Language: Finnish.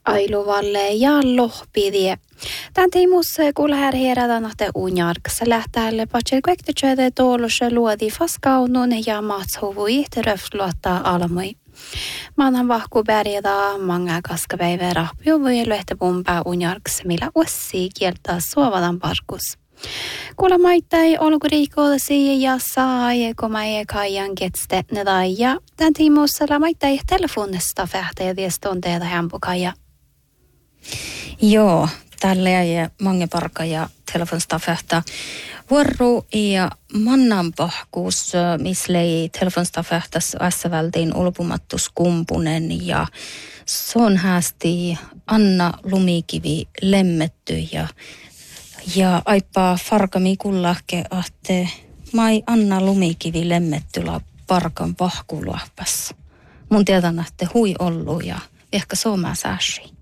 ailuvalle ja lohpidie. Tän tiimussa kuulla här herätä nahte unjarksa lähtäälle patsil kuektitöide tuollusse luodi faskaunun ja maatshuvui teröfluottaa almoi. Manhan vahku pärjätä manga kaskapäivä rahpiuvui löhtepumpää unjarksa, millä ossi kieltää suovadan parkus. Kuulla maittai olkuriikollasi ja saa komaie kaijan ketste nedai ja tän tiimussa la maittai telefonista fähtää viestonteita hämpukaja. Joo, tälle ja mange parka ja telefonista fähtää. Vuoro ja mannanpahkuus, mislei telefonista fähtäs ässävältiin ulpumattus kumpunen ja se on häästi Anna Lumikivi lemmetty ja aippaa farkami kullahke ahte mai Anna Lumikivi lemmettyla parkan pahkuluahpas. Mun tietän, että hui ollu ja ehkä sooma sääsi.